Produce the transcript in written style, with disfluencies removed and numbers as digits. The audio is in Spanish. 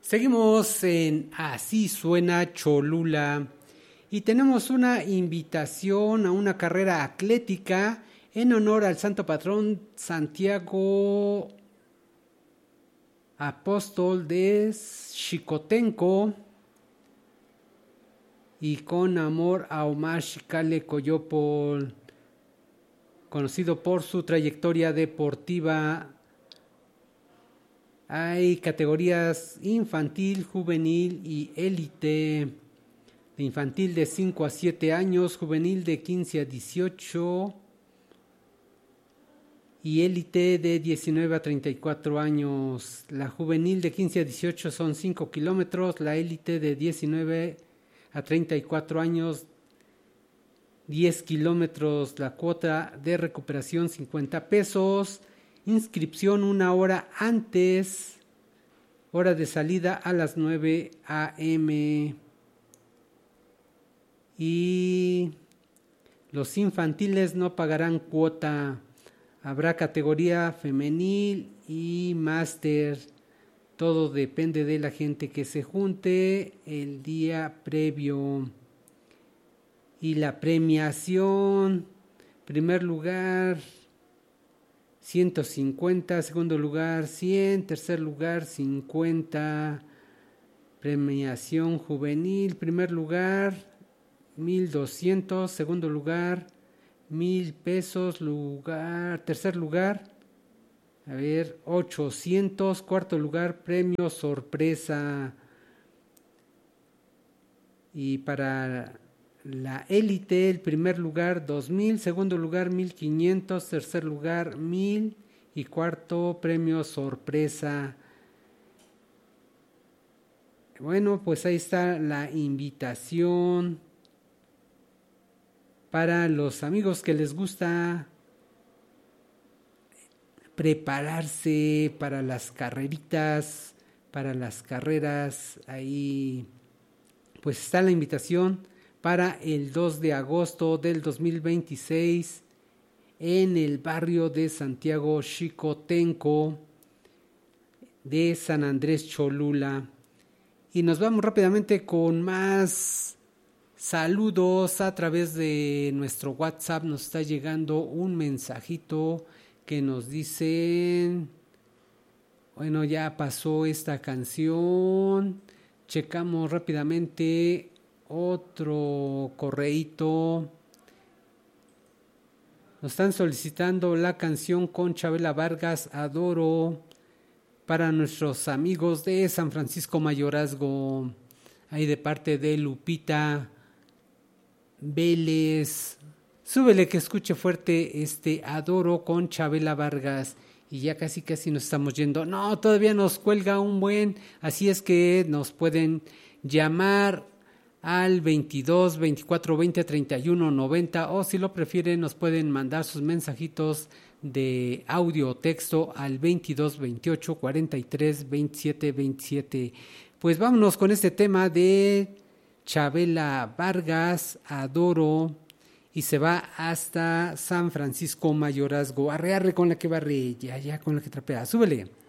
Seguimos en Así Suena Cholula y tenemos una invitación a una carrera atlética en honor al santo patrón Santiago Apóstol de Xicotenco y con amor a Omar Xicale Coyopol, conocido por su trayectoria deportiva. Hay categorías infantil, juvenil y élite. De infantil de 5 a 7 años, juvenil de 15 a 18 y élite de 19 a 34 años. La juvenil de 15 a 18 son 5 kilómetros, la élite de 19 a 34 años 10 kilómetros, la cuota de recuperación 50 pesos. Inscripción 1 hora antes, hora de salida a las 9 a.m. Y los infantiles no pagarán cuota. Habrá categoría femenil y máster. Todo depende de la gente que se junte el día previo. Y la premiación, primer lugar 150, segundo lugar 100, tercer lugar 50, premiación juvenil, primer lugar 1,200, segundo lugar 1,000 pesos, tercer lugar 800, cuarto lugar premio sorpresa. Y para la élite, el primer lugar 2,000, segundo lugar 1,500, tercer lugar 1,000 y cuarto premio sorpresa. Bueno, pues ahí está la invitación para los amigos que les gusta prepararse para las carreritas, para las carreras. Ahí pues está la invitación para el 2 de agosto del 2026 en el barrio de Santiago Xicotenco de San Andrés Cholula. Y nos vamos rápidamente con más saludos a través de nuestro WhatsApp. Nos está llegando un mensajito que nos dicen, bueno, ya pasó esta canción. Checamos rápidamente otro correíto. Nos están solicitando la canción con Chabela Vargas, Adoro, para nuestros amigos de San Francisco Mayorazgo, ahí de parte de Lupita Vélez. Súbele que escuche fuerte este Adoro con Chabela Vargas. Y ya casi nos estamos yendo. No, todavía nos cuelga un buen, así es que nos pueden llamar al 22 24 20 31 90 o si lo prefieren nos pueden mandar sus mensajitos de audio o texto al 22 28 43 27 27. Pues vámonos con este tema de Chabela Vargas, Adoro, y se va hasta San Francisco Mayorazgo. Arre con la que barre, ya con la que trapea. Súbele.